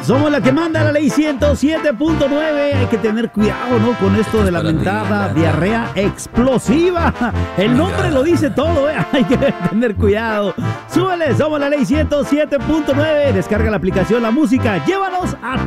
Somos la que manda la ley 107.9. Hay que tener cuidado, ¿no? Con esto de la mentada diarrea explosiva. El nombre lo dice todo, ¿eh? Hay que tener cuidado. Súbele, somos la ley 107.9. Descarga la aplicación La Música. Llévanos a